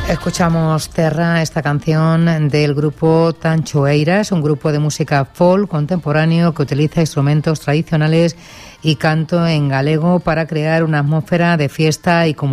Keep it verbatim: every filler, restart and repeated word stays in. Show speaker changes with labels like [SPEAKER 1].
[SPEAKER 1] Escuchamos Terra, esta canción del grupo Tanchoeiras, un grupo de música folk contemporáneo que utiliza instrumentos tradicionales y canto en galego para crear una atmósfera de fiesta y comunidad.